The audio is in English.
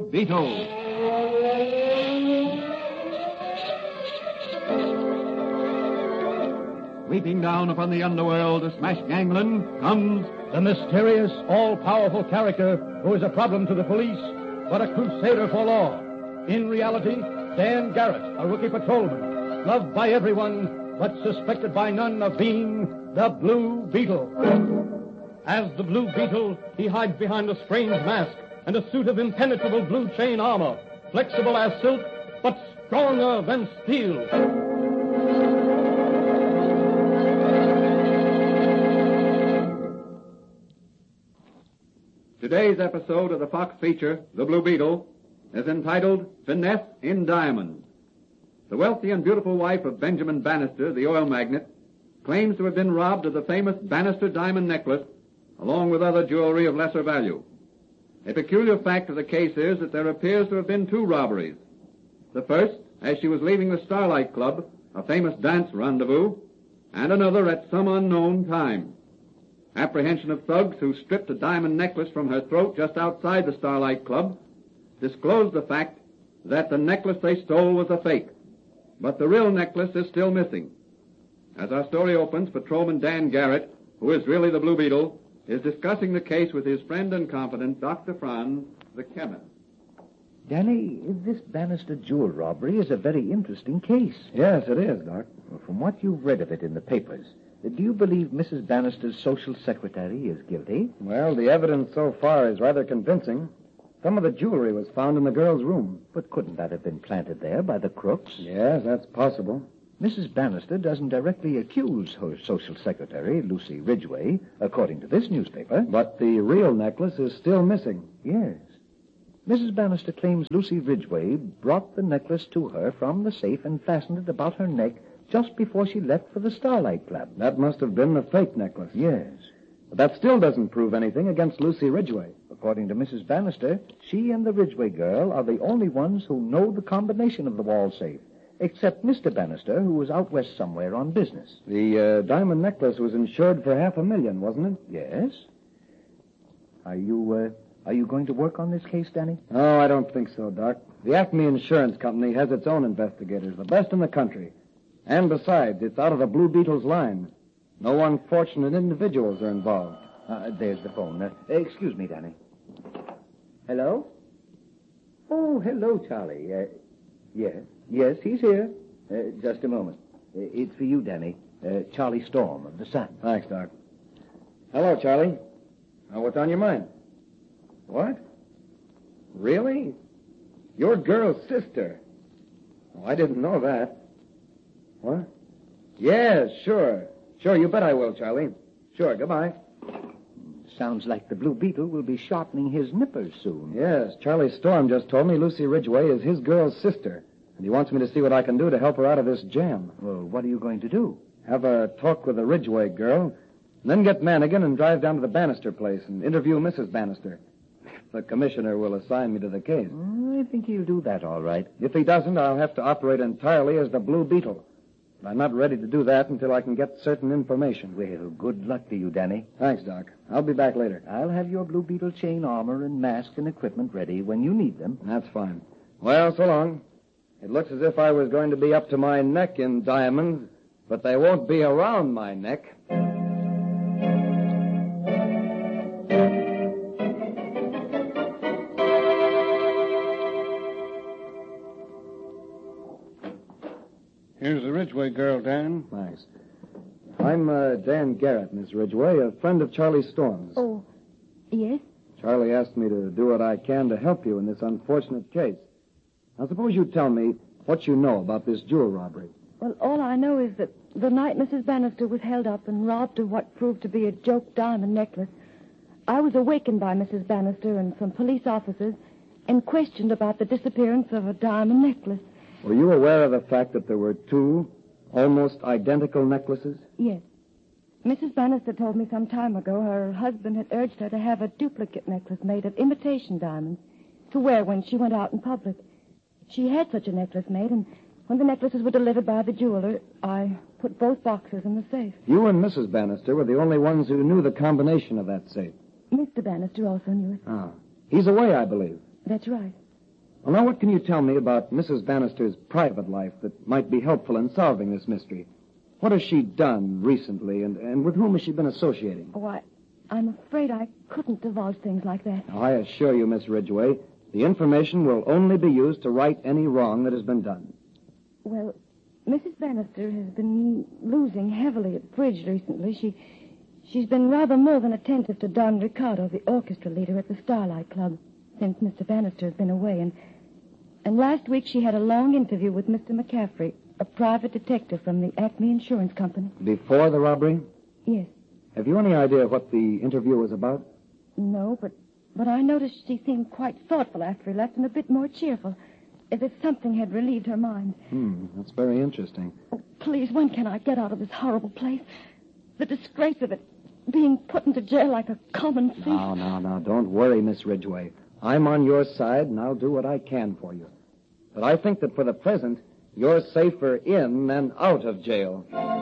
Beetle. Sweeping down upon the underworld to smash gangland comes the mysterious, all-powerful character who is a problem to the police, but a crusader for law. In reality, Dan Garrett, a rookie patrolman, loved by everyone, but suspected by none of being the Blue Beetle. As the Blue Beetle, he hides behind a strange mask and a suit of impenetrable blue chain armor, flexible as silk, but stronger than steel. Today's episode of the Fox feature, The Blue Beetle, is entitled Finesse in Diamonds. The wealthy and beautiful wife of Benjamin Bannister, the oil magnate, claims to have been robbed of the famous Bannister diamond necklace, along with other jewelry of lesser value. A peculiar fact of the case is that there appears to have been two robberies. The first, as she was leaving the Starlight Club, a famous dance rendezvous, and another at some unknown time. Apprehension of thugs who stripped a diamond necklace from her throat just outside the Starlight Club disclosed the fact that the necklace they stole was a fake. But the real necklace is still missing. As our story opens, Patrolman Dan Garrett, who is really the Blue Beetle, is discussing the case with his friend and confidant, Dr. Franz, the chemist. Danny, this Bannister jewel robbery is a very interesting case. Yes, it is, Doc. Well, from what you've read of it in the papers, do you believe Mrs. Bannister's social secretary is guilty? Well, the evidence so far is rather convincing. Some of the jewelry was found in the girl's room. But couldn't that have been planted there by the crooks? Yes, that's possible. Mrs. Bannister doesn't directly accuse her social secretary, Lucy Ridgway, according to this newspaper. But the real necklace is still missing. Yes. Mrs. Bannister claims Lucy Ridgway brought the necklace to her from the safe and fastened it about her neck just before she left for the Starlight Club. That must have been the fake necklace. Yes. But that still doesn't prove anything against Lucy Ridgway. According to Mrs. Bannister, she and the Ridgway girl are the only ones who know the combination of the wall safe, except Mr. Bannister, who was out west somewhere on business. The diamond necklace was insured for $500,000, wasn't it? Yes. Are you going to work on this case, Danny? Oh, I don't think so, Doc. The Acme Insurance Company has its own investigators, the best in the country. And besides, it's out of the Blue Beetle's line. No unfortunate individuals are involved. There's the phone. Excuse me, Danny. Hello? Oh, hello, Charlie. Yes, he's here. Just a moment. It's for you, Danny. Charlie Storm of the Sun. Thanks, Doc. Hello, Charlie. What's on your mind? What? Really? Your girl's sister? Oh, I didn't know that. What? Yes, sure. Sure, you bet I will, Charlie. Sure, goodbye. Sounds like the Blue Beetle will be shortening his nippers soon. Yes, Charlie Storm just told me Lucy Ridgway is his girl's sister, and he wants me to see what I can do to help her out of this jam. Well, what are you going to do? Have a talk with the Ridgway girl, and then get Manigan and drive down to the Bannister place and interview Mrs. Bannister. The commissioner will assign me to the case. I think he'll do that all right. If he doesn't, I'll have to operate entirely as the Blue Beetle. But I'm not ready to do that until I can get certain information. Well, good luck to you, Danny. Thanks, Doc. I'll be back later. I'll have your Blue Beetle chain armor and mask and equipment ready when you need them. That's fine. Well, so long. It looks as if I was going to be up to my neck in diamonds, but they won't be around my neck. Here's the Ridgway girl, Dan. Thanks. I'm Dan Garrett, Miss Ridgway, a friend of Charlie Storm's. Oh, yes? Charlie asked me to do what I can to help you in this unfortunate case. Now, suppose you tell me what you know about this jewel robbery. Well, all I know is that the night Mrs. Bannister was held up and robbed of what proved to be a joke diamond necklace, I was awakened by Mrs. Bannister and some police officers and questioned about the disappearance of a diamond necklace. Were you aware of the fact that there were two almost identical necklaces? Yes. Mrs. Bannister told me some time ago her husband had urged her to have a duplicate necklace made of imitation diamonds to wear when she went out in public. She had such a necklace made, and when the necklaces were delivered by the jeweler, I put both boxes in the safe. You and Mrs. Bannister were the only ones who knew the combination of that safe. Mr. Bannister also knew it. Ah. He's away, I believe. That's right. Well, now, what can you tell me about Mrs. Bannister's private life that might be helpful in solving this mystery? What has she done recently, and with whom has she been associating? Oh, I'm afraid I couldn't divulge things like that. Now, I assure you, Miss Ridgway, the information will only be used to right any wrong that has been done. Well, Mrs. Bannister has been losing heavily at bridge recently. She's been rather more than attentive to Don Ricardo, the orchestra leader at the Starlight Club, since Mr. Bannister has been away. And last week she had a long interview with Mr. McCaffrey, a private detective from the Acme Insurance Company. Before the robbery? Yes. Have you any idea what the interview was about? No, but I noticed she seemed quite thoughtful after he left and a bit more cheerful, as if something had relieved her mind. That's very interesting. Oh, please, when can I get out of this horrible place? The disgrace of it, being put into jail like a common thief. Now, don't worry, Miss Ridgway. I'm on your side, and I'll do what I can for you. But I think that for the present, you're safer in than out of jail.